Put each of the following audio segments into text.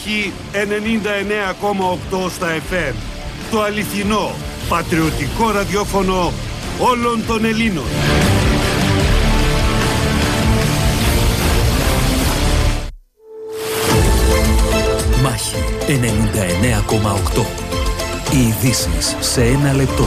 Μάχη 99,8 στα FM. Το αληθινό, πατριωτικό ραδιόφωνο όλων των Ελλήνων. Μάχη 99,8. Οι ειδήσεις σε ένα λεπτό.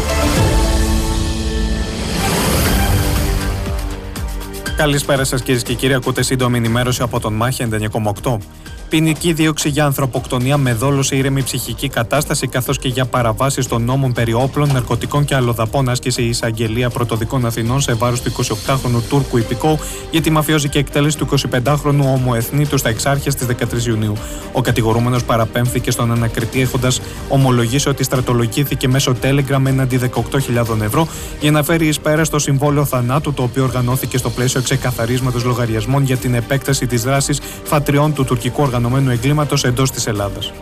Καλησπέρα σας κυρίες και κύριοι, ακούτε σύντομη ενημέρωση από τον Μάχη 99,8. Ποινική δίωξη για ανθρωποκτονία με δόλο σε ήρεμη ψυχική κατάσταση, καθώς και για παραβάσεις των νόμων περί όπλων, ναρκωτικών και αλλοδαπών άσκησε η εισαγγελία πρωτοδικών Αθηνών σε βάρος του 28χρονου Τούρκου υπηκόου για τη μαφιόζικη εκτέλεση του 25χρονου ομοεθνήτου στα Εξάρχεια στις 13 Ιουνίου. Ο κατηγορούμενος παραπέμφθηκε στον ανακριτή έχοντας ομολογήσει ότι στρατολογήθηκε μέσω Telegram έναντι 18.000 ευρώ για να φέρει εις πέρα στο συμβόλαιο θανάτου, το οποίο οργανώθηκε στο πλαίσιο ξεκαθαρίσματος λογαριασμών για την επέκταση της δράσης φατριών του τουρκικού οργανωμένου εγκλήματος εντός της Ελλάδας.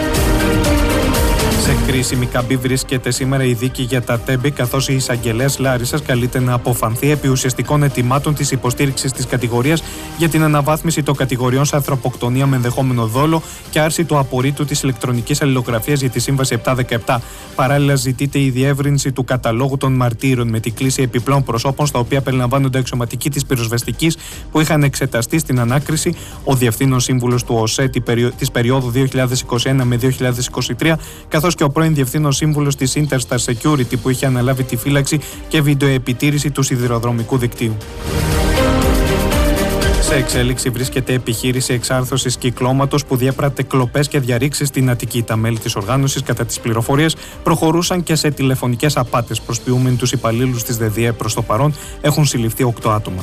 Σε κρίσιμη καμπή βρίσκεται σήμερα η δίκη για τα Τέμπη, καθώς η εισαγγελέας Λάρισσας καλείται να αποφανθεί επί ουσιαστικών αιτημάτων της υποστήριξης της κατηγορίας για την αναβάθμιση των κατηγοριών σε ανθρωποκτονία με ενδεχόμενο δόλο και άρση του απορρίτου της ηλεκτρονικής αλληλογραφίας για τη Σύμβαση 717. Παράλληλα, ζητείται η διεύρυνση του καταλόγου των μαρτύρων με τη κλίση επιπλέον προσώπων, στα οποία περιλαμβάνονται αξιωματικοί της πυροσβεστικής που είχαν εξεταστεί στην ανάκριση, ο Διευθύνων Σύμβουλος του ΟΣΕ της περίοδου 2021 με 2023, καθώς και ο πρώην Διευθύνων Σύμβουλος της Interstar Security που είχε αναλάβει τη φύλαξη και βιντεοεπιτήρηση του σιδηροδρομικού δικτύου. Σε εξέλιξη βρίσκεται επιχείρηση εξάρθρωσης κυκλώματος που διέπρατε κλοπές και διαρρήξεις στην Αττική. Τα μέλη της οργάνωσης, κατά τις πληροφορίες, προχωρούσαν και σε τηλεφωνικές απάτες. Προσποιούμενοι τους υπαλλήλους της ΔΔΕ. Προς το παρόν έχουν συλληφθεί 8 άτομα.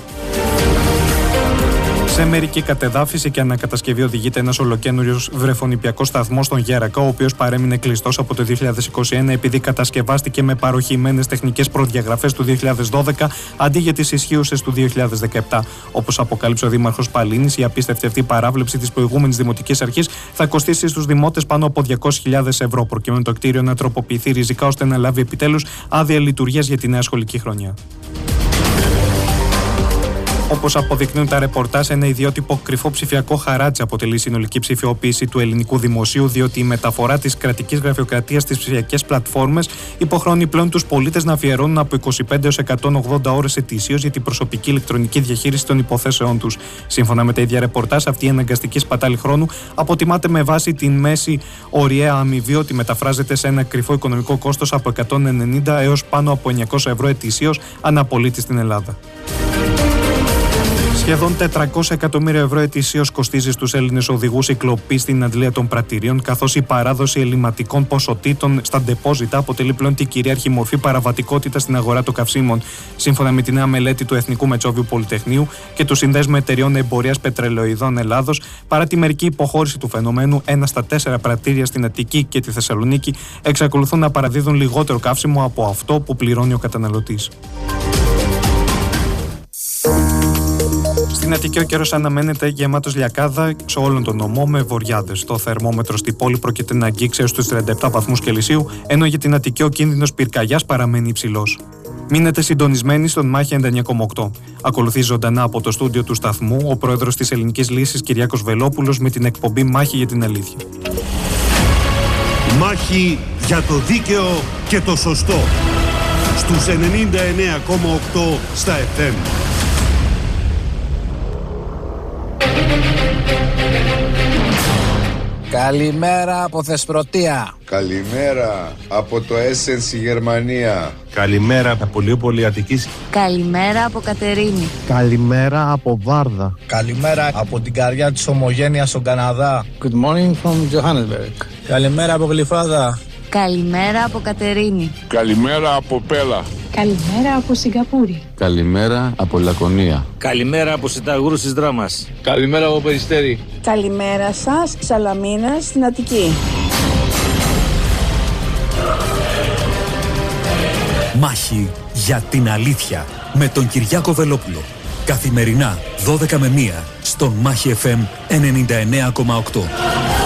Σε μερική κατεδάφιση και ανακατασκευή οδηγείται ένας ολοκαίνουριος βρεφονηπιακός σταθμός στον Γέρακα, ο οποίος παρέμεινε κλειστός από το 2021 επειδή κατασκευάστηκε με παροχημένες τεχνικές προδιαγραφές του 2012 αντί για τις ισχύουσες του 2017. Όπως αποκάλυψε ο Δήμαρχος Παλίνης, η απίστευτη αυτή παράβλεψη της προηγούμενης Δημοτικής Αρχής θα κοστίσει στους δημότες πάνω από 200.000 ευρώ, προκειμένου το κτίριο να τροποποιηθεί ριζικά ώστε να λάβει επιτέλους άδεια λειτουργίας για τη νέα σχολική χρονιά. Όπως αποδεικνύουν τα ρεπορτάζ, ένα ιδιότυπο κρυφό ψηφιακό χαράτσι αποτελεί συνολική ψηφιοποίηση του ελληνικού δημοσίου, διότι η μεταφορά της κρατικής γραφειοκρατίας στις ψηφιακές πλατφόρμες υποχρεώνει πλέον τους πολίτες να αφιερώνουν από 25 έως 180 ώρες ετησίως για την προσωπική ηλεκτρονική διαχείριση των υποθέσεών τους. Σύμφωνα με τα ίδια ρεπορτάζ, αυτή η αναγκαστική σπατάλη χρόνου αποτιμάται με βάση την μέση ωριαία αμοιβή, ότι μεταφράζεται σε ένα κρυφό οικονομικό κόστος από 190 έως πάνω από 900 ευρώ ετησίως ανά πολίτη στην Ελλάδα. Σχεδόν 400 εκατομμύρια ευρώ ετησίως κοστίζει στους Έλληνες οδηγούς η κλοπή στην αντλία των πρατηρίων, καθώς η παράδοση ελλειμματικών ποσοτήτων στα ντεπόζιτα αποτελεί πλέον την κυρίαρχη μορφή παραβατικότητα στην αγορά των καυσίμων. Σύμφωνα με τη νέα μελέτη του Εθνικού Μετσόβιου Πολυτεχνείου και του Συνδέσμου Εταιρεών Εμπορίας Πετρελαιοειδών Ελλάδος, παρά τη μερική υποχώρηση του φαινομένου, 1 στα 4 πρατήρια στην Αττική και τη Θεσσαλονίκη εξακολουθούν να παραδίδουν λιγότερο καύσιμο από αυτό που πληρώνει ο καταναλωτής. Στην Αττική ο καιρός αναμένεται γεμάτος λιακάδα σε όλον τον νομό με βοριάδες. Το θερμόμετρο στη πόλη πρόκειται να αγγίξει έως τους 37 βαθμούς Κελσίου, ενώ για την Αττική ο κίνδυνος πυρκαγιάς παραμένει υψηλός. Μείνετε συντονισμένοι στον Μάχη 99,8. Ακολουθεί ζωντανά από το στούντιο του σταθμού ο πρόεδρος της Ελληνικής Λύσης Κυριάκος Βελόπουλος με την εκπομπή Μάχη για την Αλήθεια. Μάχη για το δίκαιο και το σωστό. Στους 99,8 στα FM. Καλημέρα από Θεσπρωτεία. Καλημέρα από το Essence Γερμανία. Καλημέρα από Λιούπολη Αττικής. Καλημέρα από Κατερίνη. Καλημέρα από Βάρδα. Καλημέρα από την καρδιά της Ομογένειας στον Καναδά. Good morning from Johannesburg. Καλημέρα από Γλυφάδα. Καλημέρα από Κατερίνη. Καλημέρα από Πέλα. Καλημέρα από Σιγκαπούρη. Καλημέρα από Λακωνία. Καλημέρα από Συνταγούρους της Δράμας. Καλημέρα από Περιστέρη. Καλημέρα σας, Σαλαμίνα στην Αττική. Μάχη για την αλήθεια με τον Κυριάκο Βελόπουλο. Καθημερινά 12 με 1 στον Μάχη FM 99,8.